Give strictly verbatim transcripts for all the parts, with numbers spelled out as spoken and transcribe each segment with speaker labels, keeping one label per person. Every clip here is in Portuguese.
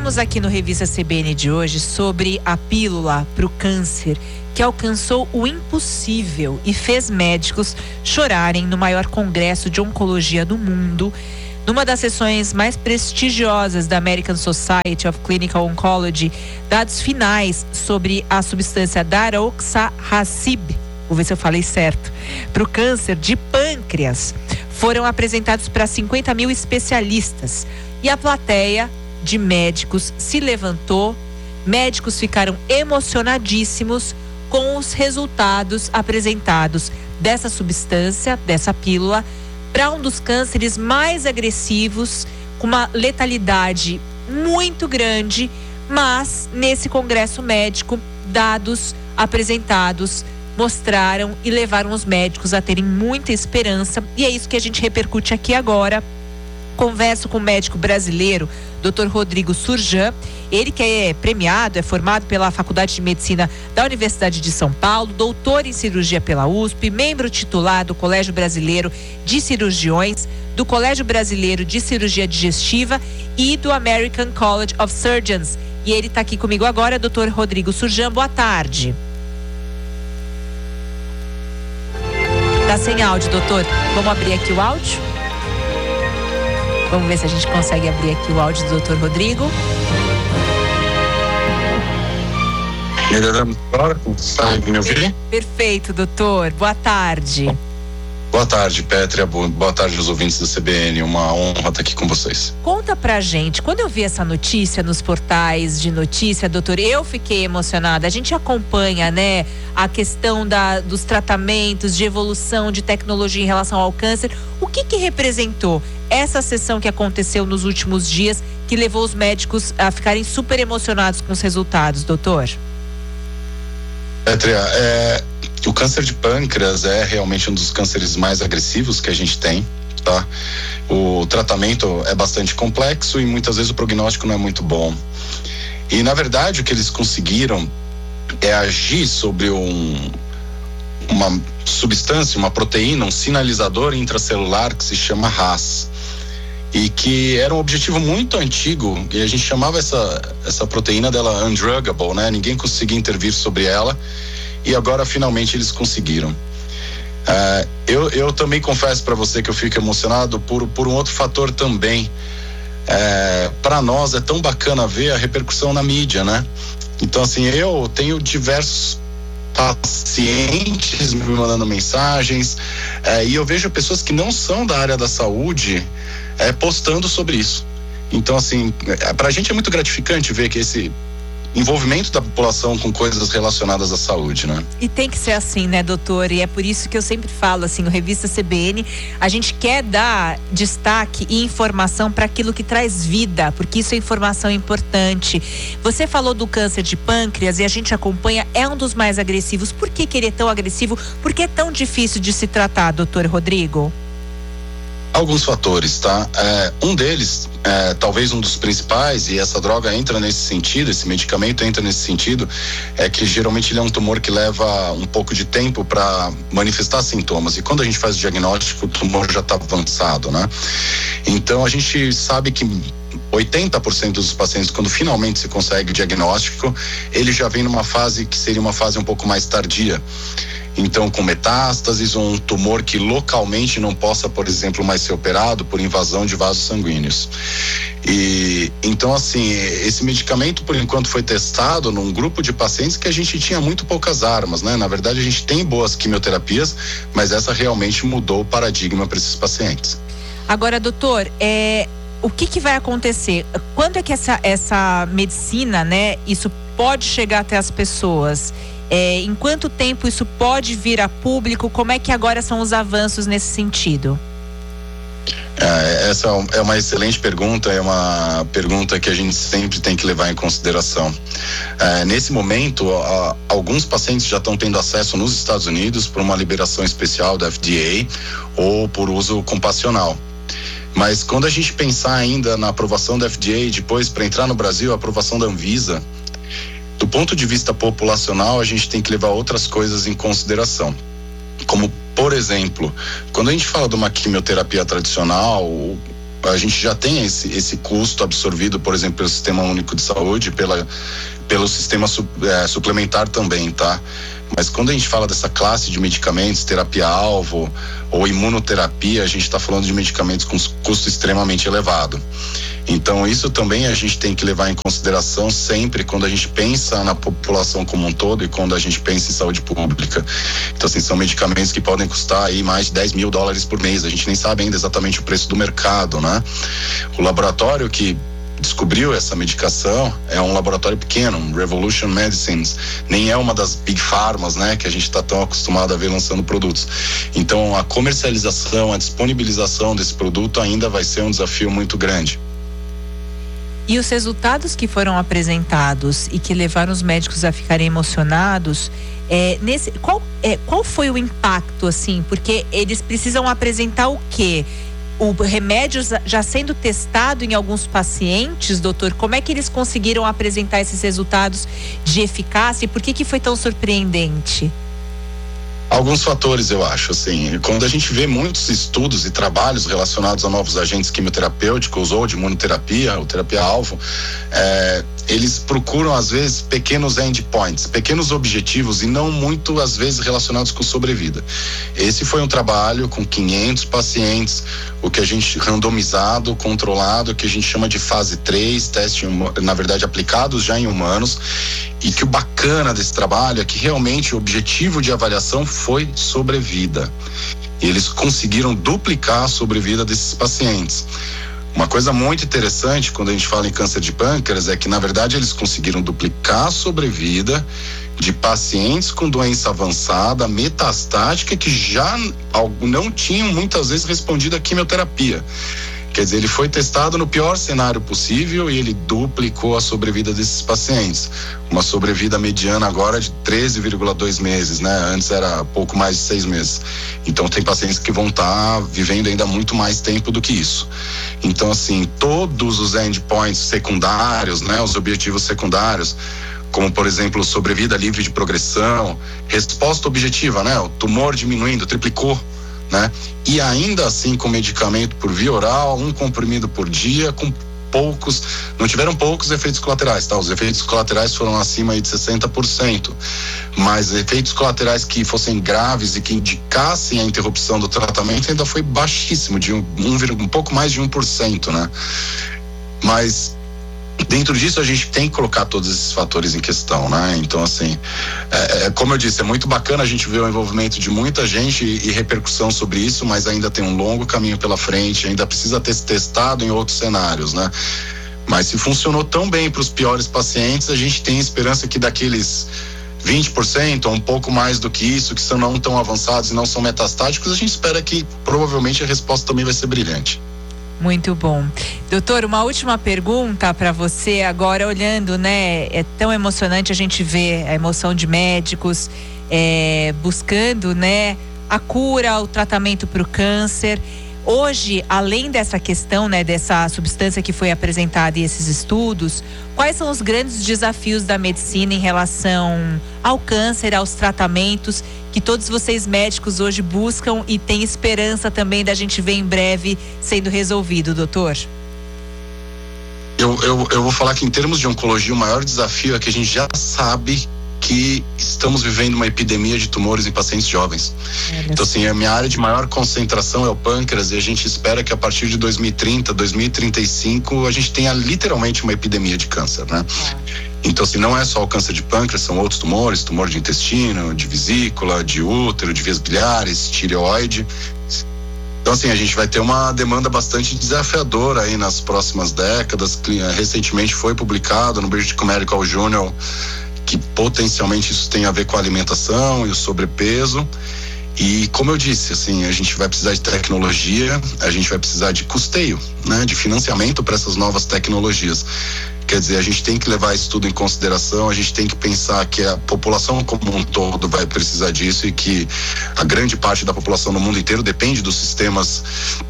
Speaker 1: Falamos aqui no Revista C B N de hoje sobre a pílula para o câncer, que alcançou o impossível e fez médicos chorarem no maior congresso de oncologia do mundo, numa das sessões mais prestigiosas da American Society of Clinical Oncology. Dados finais sobre a substância daroxarracib, vou ver se eu falei certo, para o câncer de pâncreas, foram apresentados para cinquenta mil especialistas. E a plateia de médicos se levantou, médicos ficaram emocionadíssimos com os resultados apresentados dessa substância, dessa pílula, para um dos cânceres mais agressivos, com uma letalidade muito grande, mas nesse congresso médico, dados apresentados mostraram e levaram os médicos a terem muita esperança, e é isso que a gente repercute aqui agora. Converso com o médico brasileiro, doutor Rodrigo Surjan, ele que é premiado, é formado pela Faculdade de Medicina da Universidade de São Paulo, doutor em cirurgia pela U S P, membro titular do Colégio Brasileiro de Cirurgiões, do Colégio Brasileiro de Cirurgia Digestiva e do American College of Surgeons. E ele está aqui comigo agora, doutor Rodrigo Surjan. Boa tarde. Tá sem áudio, doutor. Vamos abrir aqui o áudio? Vamos ver se a gente consegue abrir aqui o áudio do doutor Rodrigo.
Speaker 2: Melhoramos agora? Consegue me ouvir?
Speaker 1: Perfeito, doutor. Boa tarde.
Speaker 2: Boa tarde, Pétria. Boa tarde aos ouvintes do C B N. Uma honra estar aqui com vocês.
Speaker 1: Conta pra gente, quando eu vi essa notícia nos portais de notícia, doutor, eu fiquei emocionada. A gente acompanha, né, a questão da, dos tratamentos, de evolução de tecnologia em relação ao câncer. O que que representou essa sessão que aconteceu nos últimos dias, que levou os médicos a ficarem super emocionados com os resultados, doutor?
Speaker 2: Pétria, é, o câncer de pâncreas é realmente um dos cânceres mais agressivos que a gente tem, tá? O tratamento é bastante complexo e muitas vezes o prognóstico não é muito bom. E na verdade o que eles conseguiram é agir sobre um, uma substância, uma proteína, um sinalizador intracelular que se chama R A S. E que era um objetivo muito antigo, e a gente chamava essa, essa proteína dela undruggable, né? Ninguém conseguia intervir sobre ela, e agora finalmente eles conseguiram. Uh, eu, eu também confesso para você que eu fico emocionado por, por um outro fator também. Uh, para nós é tão bacana ver a repercussão na mídia, né? Então assim, eu tenho diversos pacientes me mandando mensagens, uh, e eu vejo pessoas que não são da área da saúde É, postando sobre isso. Então assim, pra gente é muito gratificante ver que esse envolvimento da população com coisas relacionadas à saúde, né?
Speaker 1: E tem que ser assim, né, doutor? E é por isso que eu sempre falo assim, no Revista C B N, a gente quer dar destaque e informação para aquilo que traz vida, porque isso é informação importante. Você falou do câncer de pâncreas e a gente acompanha, é um dos mais agressivos. Por que que ele é tão agressivo? Por que é tão difícil de se tratar, doutor Rodrigo?
Speaker 2: Alguns fatores, tá? É, um deles, é, talvez um dos principais, e essa droga entra nesse sentido, esse medicamento entra nesse sentido, é que geralmente ele é um tumor que leva um pouco de tempo para manifestar sintomas, e quando a gente faz o diagnóstico, o tumor já está avançado, né? Então a gente sabe que oitenta por cento dos pacientes, quando finalmente se consegue o diagnóstico, ele já vem numa fase que seria uma fase um pouco mais tardia. Então, com metástases, ou um tumor que localmente não possa, por exemplo, mais ser operado por invasão de vasos sanguíneos. E então, assim, esse medicamento, por enquanto, foi testado num grupo de pacientes que a gente tinha muito poucas armas, né? Na verdade, a gente tem boas quimioterapias, mas essa realmente mudou o paradigma para esses pacientes.
Speaker 1: Agora, doutor, é, o que que vai acontecer? Quando é que essa, essa medicina, né, isso pode chegar até as pessoas? É, em quanto tempo isso pode vir a público? Como é que agora são os avanços nesse sentido?
Speaker 2: É, essa é uma excelente pergunta, é uma pergunta que a gente sempre tem que levar em consideração. É, nesse momento, a, alguns pacientes já estão tendo acesso nos Estados Unidos por uma liberação especial da F D A ou por uso compassional. Mas quando a gente pensar ainda na aprovação da F D A, depois para entrar no Brasil, a aprovação da Anvisa, do ponto de vista populacional, a gente tem que levar outras coisas em consideração. Como, por exemplo, quando a gente fala de uma quimioterapia tradicional, a gente já tem esse, esse custo absorvido, por exemplo, pelo Sistema Único de Saúde, pela, pelo sistema su, é, suplementar também, tá? Mas quando a gente fala dessa classe de medicamentos, terapia-alvo ou imunoterapia, a gente está falando de medicamentos com custo extremamente elevado. Então, isso também a gente tem que levar em consideração sempre quando a gente pensa na população como um todo e quando a gente pensa em saúde pública. Então, assim, são medicamentos que podem custar aí mais de dez mil dólares por mês. A gente nem sabe ainda exatamente o preço do mercado, né? O laboratório que descobriu essa medicação é um laboratório pequeno, Revolution Medicines, nem é uma das big pharmas, né, que a gente está tão acostumado a ver lançando produtos. Então, a comercialização, a disponibilização desse produto ainda vai ser um desafio muito grande.
Speaker 1: E os resultados que foram apresentados e que levaram os médicos a ficarem emocionados, é, nesse, qual, é, qual foi o impacto, assim? Porque eles precisam apresentar o quê? O remédio já sendo testado em alguns pacientes, doutor, como é que eles conseguiram apresentar esses resultados de eficácia e por que que foi tão surpreendente?
Speaker 2: Alguns fatores, eu acho, assim, quando a gente vê muitos estudos e trabalhos relacionados a novos agentes quimioterapêuticos ou de imunoterapia, ou terapia-alvo, é, eles procuram, às vezes, pequenos endpoints, pequenos objetivos e não muito, às vezes, relacionados com sobrevida. Esse foi um trabalho com quinhentos pacientes, o que a gente randomizado, controlado, que a gente chama de fase três, teste, na verdade, aplicados já em humanos, e que o bacana desse trabalho é que realmente o objetivo de avaliação foi sobrevida. E eles conseguiram duplicar a sobrevida desses pacientes. Uma coisa muito interessante quando a gente fala em câncer de pâncreas é que, na verdade, eles conseguiram duplicar a sobrevida de pacientes com doença avançada, metastática, que já não tinham muitas vezes respondido à quimioterapia. Quer dizer, ele foi testado no pior cenário possível e ele duplicou a sobrevida desses pacientes. Uma sobrevida mediana agora de treze vírgula dois meses, né? Antes era pouco mais de seis meses. Então tem pacientes que vão estar vivendo ainda muito mais tempo do que isso. Então, assim, todos os endpoints secundários, né? Os objetivos secundários, como, por exemplo, sobrevida livre de progressão, resposta objetiva, né? O tumor diminuindo, triplicou. Né? E ainda assim com medicamento por via oral, um comprimido por dia, com poucos, não tiveram poucos efeitos colaterais, tá? Os efeitos colaterais foram acima aí de sessenta por cento, mas efeitos colaterais que fossem graves e que indicassem a interrupção do tratamento ainda foi baixíssimo, de um, um, um pouco mais de um por cento, né? Mas dentro disso a gente tem que colocar todos esses fatores em questão, né? Então, assim, é, como eu disse, é muito bacana a gente ver o envolvimento de muita gente e, e repercussão sobre isso, mas ainda tem um longo caminho pela frente, ainda precisa ter testado em outros cenários, né? Mas se funcionou tão bem para os piores pacientes, a gente tem esperança que daqueles vinte por cento ou um pouco mais do que isso, que são não tão avançados e não são metastáticos, a gente espera que provavelmente a resposta também vai ser brilhante.
Speaker 1: Muito bom. Doutor, uma última pergunta para você agora, olhando, né? É tão emocionante a gente ver a emoção de médicos é, buscando, né, a cura, o tratamento para o câncer. Hoje, além dessa questão, né, dessa substância que foi apresentada e esses estudos, quais são os grandes desafios da medicina em relação ao câncer, aos tratamentos que todos vocês médicos hoje buscam e têm esperança também da gente ver em breve sendo resolvido, doutor?
Speaker 2: Eu, eu, eu vou falar que em termos de oncologia, o maior desafio é que a gente já sabe que estamos vivendo uma epidemia de tumores em pacientes jovens. É, então, assim, a minha área de maior concentração é o pâncreas e a gente espera que a partir de dois mil e trinta, dois mil e trinta e cinco a gente tenha literalmente uma epidemia de câncer, né? É. Então, assim, não é só o câncer de pâncreas, são outros tumores, tumor de intestino, de vesícula, de útero, de vias biliares, tireoide. Então, assim, a gente vai ter uma demanda bastante desafiadora aí nas próximas décadas. Recentemente foi publicado no British Medical Journal que potencialmente isso tem a ver com a alimentação e o sobrepeso. E como eu disse, assim, a gente vai precisar de tecnologia, a gente vai precisar de custeio, né, de financiamento para essas novas tecnologias. Quer dizer, a gente tem que levar isso tudo em consideração, a gente tem que pensar que a população como um todo vai precisar disso e que a grande parte da população no mundo inteiro depende dos sistemas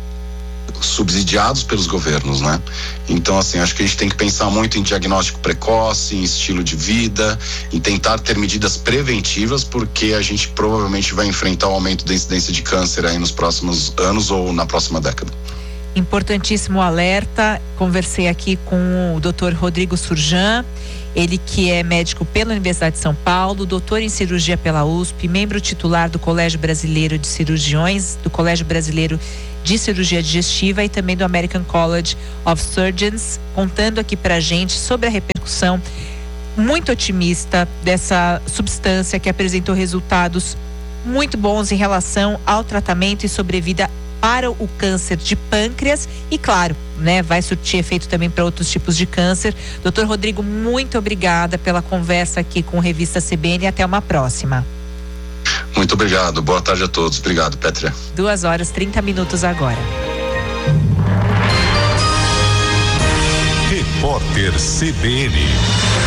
Speaker 2: subsidiados pelos governos, né? Então, assim, acho que a gente tem que pensar muito em diagnóstico precoce, em estilo de vida, em tentar ter medidas preventivas, porque a gente provavelmente vai enfrentar o aumento da incidência de câncer aí nos próximos anos ou na próxima década.
Speaker 1: Importantíssimo alerta. Conversei aqui com o doutor Rodrigo Surjan, ele que é médico pela Universidade de São Paulo, doutor em cirurgia pela U S P, membro titular do Colégio Brasileiro de Cirurgiões, do Colégio Brasileiro de Cirurgia Digestiva e também do American College of Surgeons, contando aqui pra gente sobre a repercussão muito otimista dessa substância que apresentou resultados muito bons em relação ao tratamento e sobrevida para o câncer de pâncreas e, claro, né, vai surtir efeito também para outros tipos de câncer. doutor Rodrigo, muito obrigada pela conversa aqui com a Revista C B N e até uma próxima.
Speaker 2: Muito obrigado, boa tarde a todos. Obrigado, Pétria.
Speaker 1: Duas horas, trinta minutos agora.
Speaker 3: Repórter C B N.